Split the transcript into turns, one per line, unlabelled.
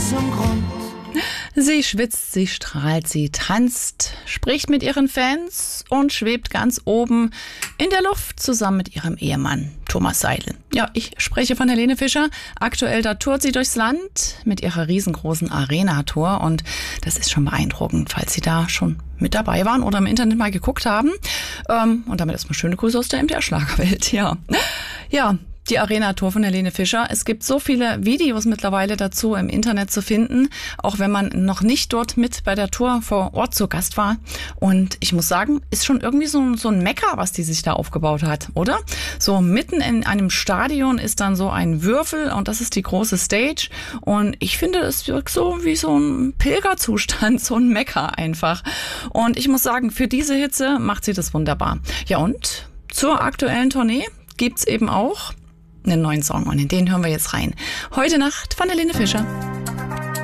zum Grund.
Sie schwitzt, sie strahlt, sie tanzt, spricht mit ihren Fans und schwebt ganz oben in der Luft zusammen mit ihrem Ehemann Thomas Seidel. Ja, ich spreche von Helene Fischer. Aktuell, da tourt sie durchs Land mit ihrer riesengroßen Arena-Tour und das ist schon beeindruckend, falls Sie da schon mit dabei waren oder im Internet mal geguckt haben. Und damit erstmal schöne Grüße aus der MDR-Schlagerwelt, ja. Ja, die Arena-Tour von Helene Fischer. Es gibt so viele Videos mittlerweile dazu im Internet zu finden, auch wenn man noch nicht dort mit bei der Tour vor Ort zu Gast war. Und ich muss sagen, ist schon irgendwie so ein Mekka, was die sich da aufgebaut hat, oder? So mitten in einem Stadion ist dann so ein Würfel und das ist die große Stage. Und ich finde, es wirkt so wie so ein Pilgerzustand, so ein Mekka einfach. Und ich muss sagen, für diese Hitze macht sie das wunderbar. Ja, und zur aktuellen Tournee gibt's eben auch einen neuen Song und in den hören wir jetzt rein. Heute Nacht von Helene Fischer.